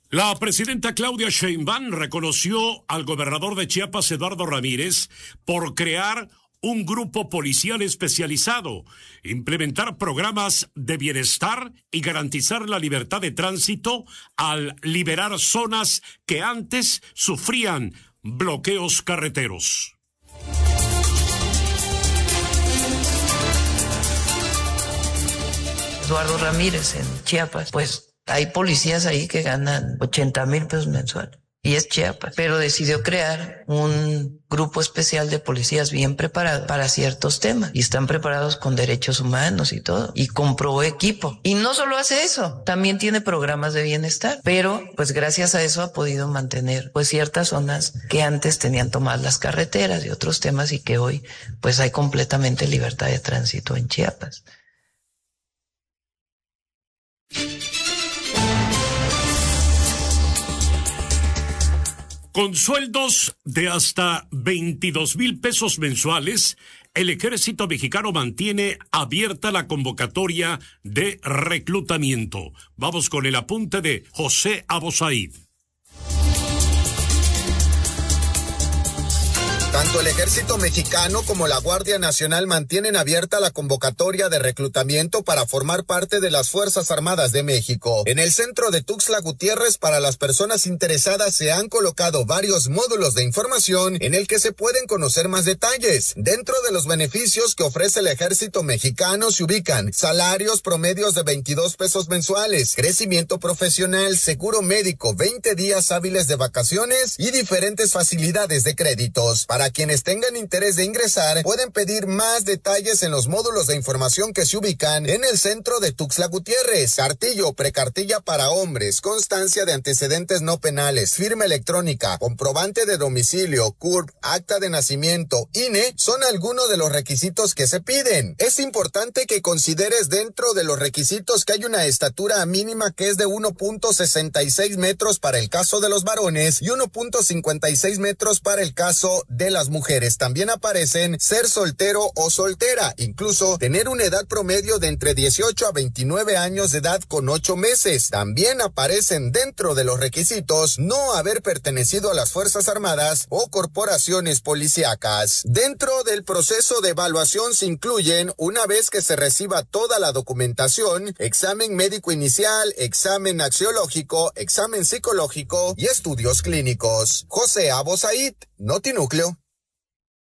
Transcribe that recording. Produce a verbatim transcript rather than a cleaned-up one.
La presidenta Claudia Sheinbaum reconoció al gobernador de Chiapas, Eduardo Ramírez, por crear un grupo policial especializado, implementar programas de bienestar y garantizar la libertad de tránsito al liberar zonas que antes sufrían bloqueos carreteros. Eduardo Ramírez en Chiapas, pues hay policías ahí que ganan ochenta mil pesos mensuales y es Chiapas, pero decidió crear un grupo especial de policías bien preparados para ciertos temas y están preparados con derechos humanos y todo, y compró equipo. Y no solo hace eso, también tiene programas de bienestar, pero pues gracias a eso ha podido mantener pues ciertas zonas que antes tenían tomadas las carreteras y otros temas, y que hoy pues hay completamente libertad de tránsito en Chiapas. Con sueldos de hasta veintidós mil pesos mensuales, el Ejército Mexicano mantiene abierta la convocatoria de reclutamiento. Vamos con el apunte de José Abosaid. Tanto el Ejército Mexicano como la Guardia Nacional mantienen abierta la convocatoria de reclutamiento para formar parte de las Fuerzas Armadas de México. En el centro de Tuxtla Gutiérrez, para las personas interesadas, se han colocado varios módulos de información en el que se pueden conocer más detalles. Dentro de los beneficios que ofrece el Ejército Mexicano se ubican salarios promedios de veintidós pesos mensuales, crecimiento profesional, seguro médico, veinte días hábiles de vacaciones y diferentes facilidades de créditos. Para quienes tengan interés de ingresar, pueden pedir más detalles en los módulos de información que se ubican en el centro de Tuxtla Gutiérrez. Cartillo, precartilla para hombres, constancia de antecedentes no penales, firma electrónica, comprobante de domicilio, C U R P, acta de nacimiento, I N E, son algunos de los requisitos que se piden. Es importante que consideres dentro de los requisitos que hay una estatura mínima que es de uno punto sesenta y seis metros para el caso de los varones y uno punto cincuenta y seis metros para el caso de las mujeres. También aparecen ser soltero o soltera, incluso tener una edad promedio de entre dieciocho a veintinueve años de edad con ocho meses. También aparecen dentro de los requisitos no haber pertenecido a las Fuerzas Armadas o corporaciones policíacas. Dentro del proceso de evaluación se incluyen, una vez que se reciba toda la documentación, examen médico inicial, examen axiológico, examen psicológico y estudios clínicos. José Abosaid, Notinúcleo.